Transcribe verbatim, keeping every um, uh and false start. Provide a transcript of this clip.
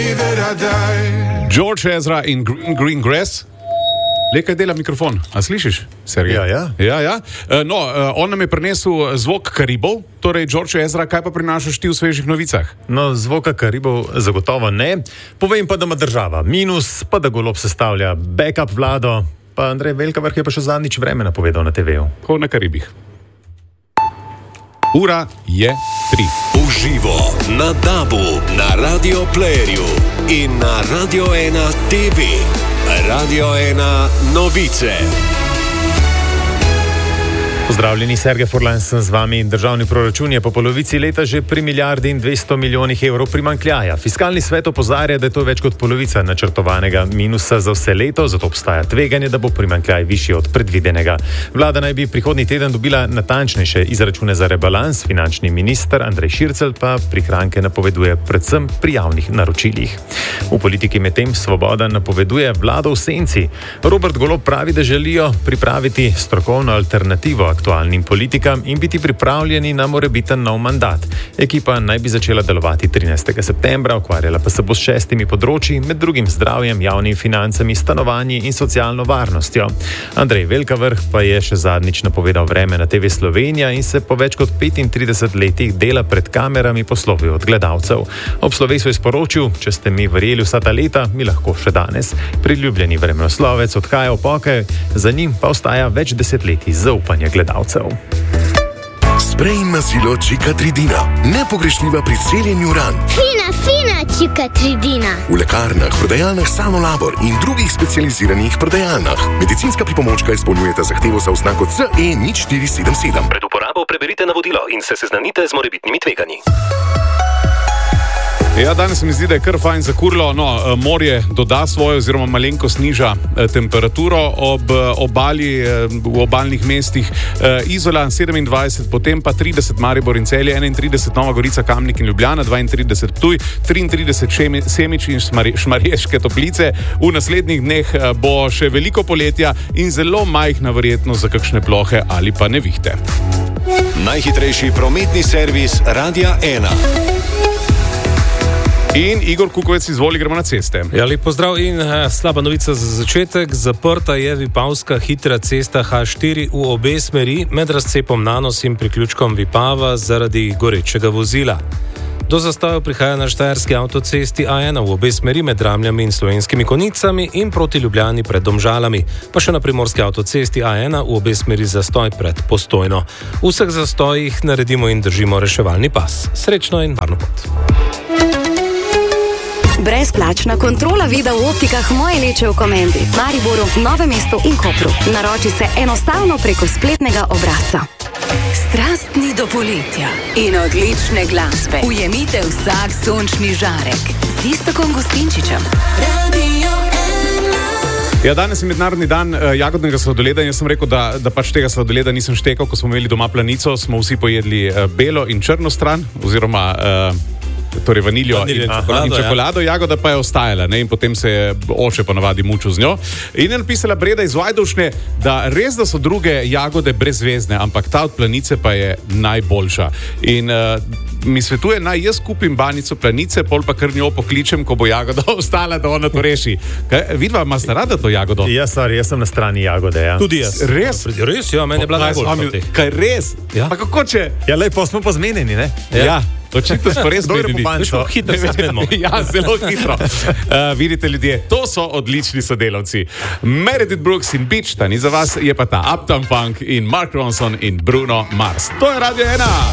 George Ezra in Green, Green Grass. Lekaj dela mikrofon, a slišiš, Sergej? Ja, ja. ja, ja. No, on nam je prinesel zvok Karibov, torej George Ezra, kaj pa prinašaš ti v svežih novicah? No, zvoka Karibov zagotovo ne. Povem pa, da ima država minus, pa da Golob sestavlja backup vlado, pa Andrej Velkavrh je pa še zadnjič vreme napovedal na te veju. Ho na Karibih. Ura je tri. Uživo na Dabu, na Radio Playerju in na Radio ena T V. Radio ena novice. Pozdravljeni, Sergej Furlan sem z vami. Državni proračun je po polovici leta že pri milijardi in dvesto milijonih evrov primanjkljaja. Fiskalni svet opozarja, da je to več kot polovica načrtovanega minusa za vse leto, zato obstaja tveganje, da bo primanjkljaj višji od predvidenega. Vlada naj bi prihodnji teden dobila natančnejše izračune za rebalans, finančni minister Andrej Šircelj pa prihranke napoveduje predvsem pri javnih naročilih. V politiki medtem Svoboda napoveduje vlado v senci. Robert Golob pravi, da želijo pripraviti strokovno alternativo aktualnim politikam in biti pripravljeni na morebiten nov mandat. Ekipa naj bi začela delovati trinajstega septembra, ukvarjala pa se bo s šestimi področji, med drugim zdravjem, javnimi financami, stanovanji in socialno varnostjo. Andrej Velkavrh pa je še zadnjič napovedal vreme na T V Slovenija in se po več kot petintrideset letih dela pred kamerami poslovil od gledalcev. Ob slovesu je sporočil, če ste mi verjeli vsa ta leta, mi lahko še danes. Priljubljeni vremenoslovec odhaja v pokoj, za njim pa ostaja več desetletij zaupanja gledalcev. Sprej na silo Čikatridina. Nepogrešljiva pri celjenju ran. Fina, fina Čikatridina. V lekarnah, prodajalnah Sanolabor in drugih specializiranih prodajalnah. Medicinska pripomočka izpolnjujeta zahtevo za oznako C E nič štiri sedem sedem. Pred uporabo preberite navodilo in se seznanite z morebitnimi tveganji. Ja, danes se mi zdi, da je kar fajn zakurlo. No, morje doda svojo oziroma malenko sniža temperaturo ob obali, v obalnih mestih. Izola sedemindvajset, potem pa trideset Maribor in Celje, enaintrideset Nova Gorica, Kamnik in Ljubljana, dvaintrideset Ptuj, triintrideset Semič in Šmarješke Toplice. V naslednjih dneh bo še veliko poletja in zelo majhna verjetnost za kakšne plohe ali pa nevihte. Najhitrejši prometni servis Radia ena. In Igor Kukovec, izvoli, gremo na ceste. Ja, lep pozdrav in eh, slaba novica za začetek. Zaprta je Vipavska hitra cesta H štiri v obe smeri med razcepom Nanos in priključkom Vipava zaradi gorečega vozila. Do zastojev prihaja na štajerski avtocesti A ena v obe smeri med Ramljami in Slovenskimi Konjicami in proti Ljubljani pred Domžalami, pa še na primorski avtocesti A ena v obe smeri zastoj pred Postojno. V vseh zastojih naredimo in držimo reševalni pas. Srečno in varno pot. Brezplačna kontrola vida v optikah Moje Leče v Komendi, Mariboru, Novem mestu in Kopru. Naroči se enostavno preko spletnega obrazca. Strastni do poletja in odlične glasbe. Ujemite vsak sončni žarek z Iztokom Gostinčičem. Radio ena. Ja, danes je mednarodni dan uh, jagodnega sladoleda in jaz sem rekel, da, da pač tega sladoleda nisem štekal, ko smo imeli doma planico, smo vsi pojedli uh, belo in črno stran, oziroma uh, torej vaniljo in, čokolado, in čokolado, ja. Jagoda pa je ostajala, ne? In potem se je oče ponavadi mučil z njo. In je napisala Breda iz Vajdovšne, da res, da so druge jagode brezvezne, ampak ta od planice pa je najboljša. In uh, mi svetuje, naj jaz kupim banico planice, pol pa kar njo pokličem, ko bo jagoda ostala, da ona to reši. Kaj, vidva, ima sta rada to jagodo? Ja, sorry, jaz sem na strani jagode, ja. Tudi jaz. Res? Res, ja, meni je bila najboljša. Kaj res? Ja. Pa kako če? Ja, lepo smo pa zmenjeni, ne? Ja. Očitno smo res zmenjeni. Hitro se zmenimo. Ja, zelo hitro. Uh, vidite, ljudje, to so odlični sodelavci. Meredith Brooks in Beach, ta ni za vas, je pa ta Uptown Funk in Mark Ronson in Bruno Mars. To je Radio ena.